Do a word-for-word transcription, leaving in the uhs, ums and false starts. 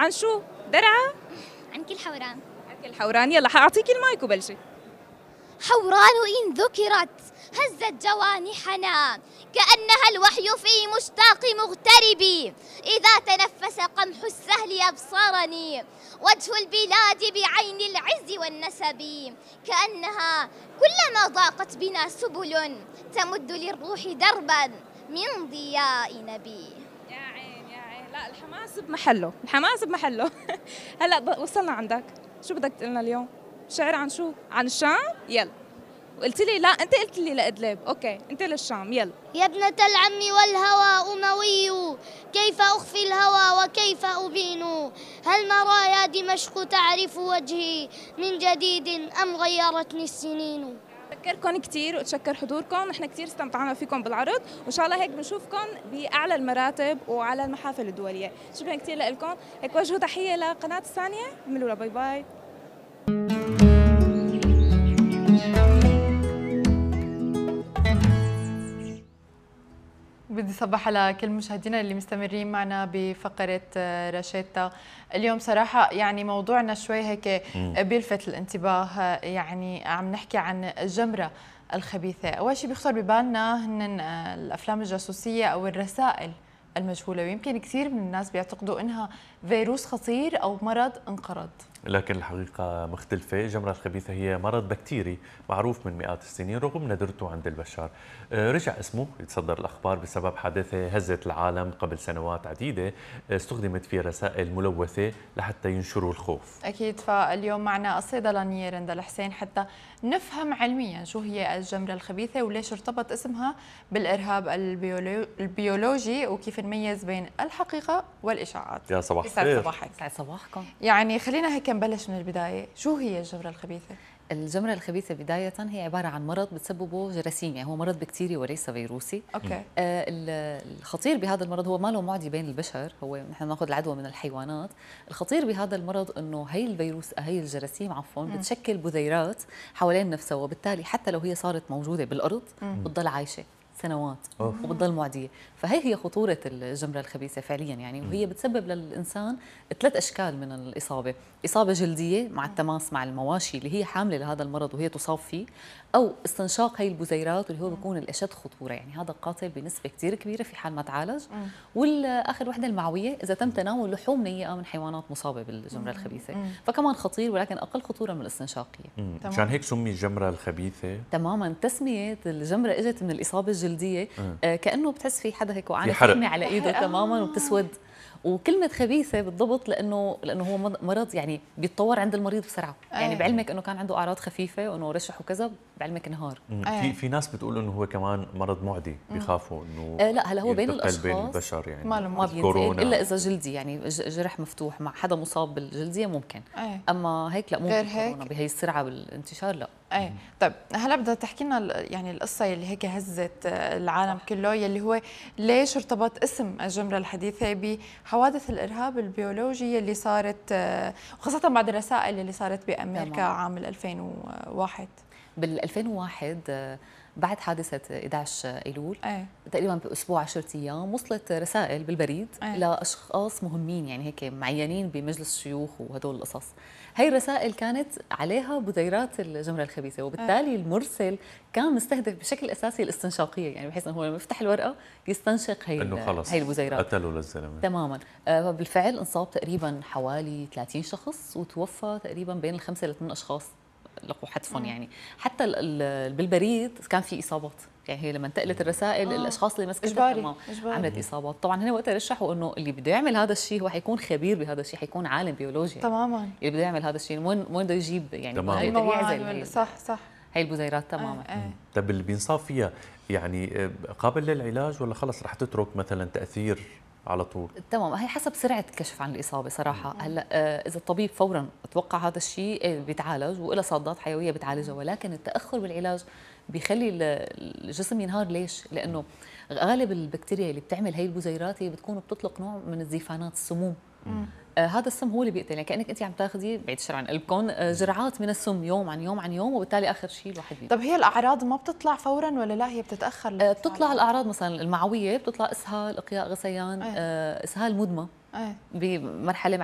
عن شو؟ درعا؟ عن كل حوران. عن كل حوران. يلا حأعطيكي المايك وبلشي. حوران إن ذكرت هزت جوانحنا كأنها الوحي في مشتاق مغترب، إذا تنفس قمح السهل أبصرني وجه البلاد بعين العز والنسب، كأنها كلما ضاقت بنا سبل تمد للروح دربا من ضياء نبي. يا عين يا عين، لا الحماس بمحله، الحماس بمحله. هلا وصلنا عندك، شو بدك تقلنا اليوم؟ شعر عن شو؟ عن الشام؟ يلا. وقلت لي لا، انت قلت لي لإدلب، اوكي، انت للشام، يلا. يا ابنة العم والهوى أموي، كيف أخفي الهوى وكيف أبين؟ هل مرايا دمشق تعرف وجهي من جديد أم غيرتني السنين؟ بشكركم كثير وتشكر حضوركم، نحن كثير استمتعنا فيكم بالعرض، وان شاء الله هيك بنشوفكم باعلى المراتب وعلى المحافل الدوليه، شكرا كثير لكم، هيك وجهوا تحيه لقناه الثانيه، اعملوا لها باي باي. بدي صبح على كل مشاهدينا اللي مستمرين معنا بفقرة راشيتا. اليوم صراحة يعني موضوعنا شوي هيك بيلفت الانتباه، يعني عم نحكي عن الجمرة الخبيثة. أول شيء بيخطر ببالنا هن الأفلام الجاسوسية أو الرسائل المجهولة، ويمكن كثير من الناس بيعتقدوا إنها فيروس خطير أو مرض انقرض، لكن الحقيقة مختلفة. الجمرة الخبيثة هي مرض بكتيري معروف من مئات السنين رغم ندرته عند البشر. رجع اسمه يتصدر الأخبار بسبب حادثة هزت العالم قبل سنوات عديدة استخدمت فيه رسائل ملوثة لحتى ينشروا الخوف. أكيد. فاليوم معنا الصيدلانية رندا الحسين حتى نفهم علميا شو هي الجمرة الخبيثة وليش ارتبط اسمها بالإرهاب البيولو... البيولوجي، وكيف نميز بين الحقيقة والإشاعات. يا صباح الخير. يسعد صباحك. يسعد صباحكم. يعني خلينا هيك نبلش من البداية، شو هي الجمرة الخبيثة؟ الجمرة الخبيثة بداية هي عبارة عن مرض بتسببه جراثيم، يعني هو مرض بكتيري وليس فيروسي. اوكي. آه الخطير بهذا المرض هو ما له معدي بين البشر، هو نحن ناخذ العدوى من الحيوانات. الخطير بهذا المرض انه هي الفيروس هي الجراثيم عفوا بتشكل بذيرات حوالين نفسها، وبالتالي حتى لو هي صارت موجودة بالأرض بتضل عايشة سنوات وبتضل معديه، فهي هي خطوره الجمره الخبيثه فعليا يعني. وهي بتسبب للانسان ثلاث اشكال من الاصابه، اصابه جلديه مع التماس مع المواشي اللي هي حامله لهذا المرض وهي تصاب فيه، او استنشاق هي البذيرات واللي هو بيكون الاشد خطوره، يعني هذا القاتل بنسبه كثير كبيره في حال ما تعالج. والاخر وحده المعويه اذا تم تناول لحوم نيئه من حيوانات مصابه بالجمره الخبيثه، فكمان خطير ولكن اقل خطوره من الاستنشاقيه. مشان هيك سمي الجمره الخبيثه. تماما. تسميه الجمره اجت من الاصابه الجلديه، آه كانه بتحس في حدا هيك وعانى حرق على ايده تماما وبتسود. وكلمة خبيثة بالضبط لأنه لأنه هو مرض يعني بيتطور عند المريض بسرعة، يعني بعلمك إنه كان عنده أعراض خفيفة وإنه رشح وكذا، بعلمك انهار. في في ناس بتقول إنه هو كمان مرض معدي، بيخافوا إنه آه لا هلا هو بين الأشخاص بين البشر يعني ما ما بينتقل إلا إذا جلدي، يعني جرح مفتوح مع حدا مصاب بالجلدية ممكن. أيه. أما هيك لا، مو غير هيك بهي السرعة بالانتشار لا. ايه. طيب هلا بدها تحكي لنا يعني القصه اللي هيك هزت العالم كله، يلي هو ليش ارتبط اسم الجمره الحديثه بحوادث الارهاب البيولوجي اللي صارت، وخاصه بعد الرسائل اللي صارت بامريكا تمام. عام ألفين وواحد. بال ألفين وواحد بعد حادثة إحدى عشر أيلول أيه. تقريبا بأسبوع عشرة أيام وصلت رسائل بالبريد أيه. لأشخاص مهمين يعني هيك معينين بمجلس الشيوخ وهدول القصص. هي الرسائل كانت عليها بذيرات الجمرة الخبيثة، وبالتالي أيه. المرسل كان مستهدف بشكل أساسي الاستنشاقية، يعني بحيث أنه هو لما يفتح الورقة يستنشق هي هي البذيرات. قتلوا للزلمة تماما. آه بالفعل انصاب تقريبا حوالي ثلاثين شخص وتوفى تقريبا بين الخمسة لثمان أشخاص لقوا حتفهم يعني. حتى بالبريد كان في اصابات، يعني هي لما انتقلت الرسائل آه. الاشخاص اللي مسكتها تمام عملت اصابات. طبعا هنا وقتها رشحوا انه اللي بده يعمل هذا الشيء هو حيكون خبير بهذا الشيء، حيكون عالم بيولوجيا تماما. اللي بده يعمل هذا الشيء وين وين بده يجيب يعني يعزل صح صح هي البذيرات تماما. آه. آه. طيب اللي بينصاب فيها يعني قابل للعلاج ولا خلص رح تترك مثلا تاثير على طول؟ تمام. هي حسب سرعه الكشف عن الاصابه صراحه. هلا آه اذا الطبيب فورا توقع هذا الشيء بيتعالج وإلى صادات حيويه بتعالجها، ولكن التاخر بالعلاج بيخلي الجسم ينهار. ليش؟ لانه غالب البكتيريا اللي بتعمل هي البذيرات هي بتكون بتطلق نوع من الزيفانات السموم. آه هذا السم هو اللي بيقتل، يعني كانك انت عم تاخذي بعيد الشر عن قلبكم آه جرعات من السم يوم عن يوم عن يوم، وبالتالي اخر شيء الواحد بيموت. طب هي الاعراض ما بتطلع فورا ولا لا هي بتتاخر؟ آه بتطلع الاعراض مثلا المعويه، بتطلع اسهال، اقياء، غثيان، آه اسهال مدمى أيه. بمرحله